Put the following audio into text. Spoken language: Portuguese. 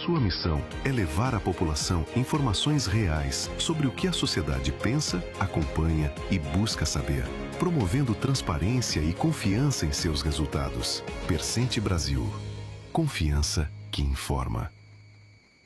Sua missão é levar à população informações reais sobre o que a sociedade pensa, acompanha e busca saber, promovendo transparência e confiança em seus resultados. Persente Brasil. Confiança que informa.